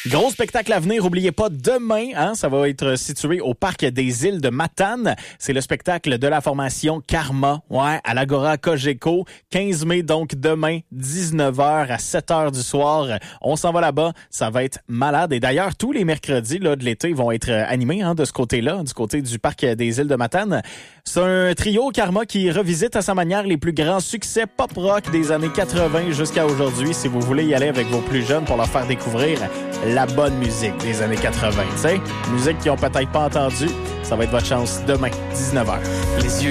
Gros spectacle à venir, oubliez pas, demain, ça va être situé au Parc des Îles de Matane. C'est le spectacle de la formation Karma, à l'Agora Cogeco. 15 mai, donc demain, 19h à 7h du soir. On s'en va là-bas, ça va être malade. Et d'ailleurs, tous les mercredis là, de l'été vont être animés de ce côté-là, du côté du Parc des Îles de Matane. C'est un trio Karma qui revisite à sa manière les plus grands succès pop-rock des années 80 jusqu'à aujourd'hui. Si vous voulez y aller avec vos plus jeunes pour leur faire découvrir la bonne musique des années 80, tu sais, musique qu'ils ont peut-être pas entendue, ça va être votre chance demain, 19h. Les yeux